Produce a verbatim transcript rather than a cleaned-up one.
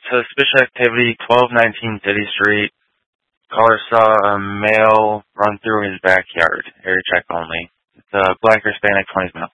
suspicious activity, twelve nineteen City Street. Caller saw a male run through his backyard. Area check only. It's a black Hispanic, twenties male.